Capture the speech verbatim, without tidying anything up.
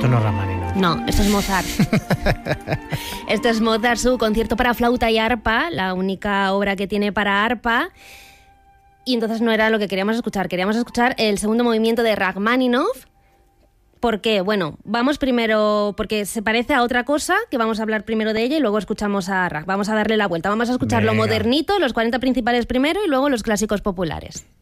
Esto no es Rachmaninoff. No, esto es Mozart. Esto es Mozart, su concierto para flauta y arpa, la única obra que tiene para arpa. Y entonces no era lo que queríamos escuchar. Queríamos escuchar el segundo movimiento de Rachmaninoff. ¿Por qué? Bueno, vamos primero, porque se parece a otra cosa, que vamos a hablar primero de ella y luego escuchamos a Rach. Vamos a darle la vuelta. Vamos a escuchar Venga. lo modernito, los cuarenta principales primero y luego los clásicos populares.